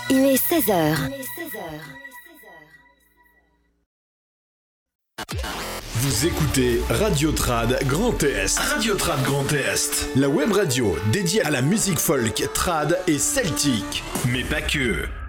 Il est 16h. Vous écoutez Radio Trad Grand Est. Radio Trad Grand Est. La web radio dédiée à la musique folk, trad et celtique. Mais pas que.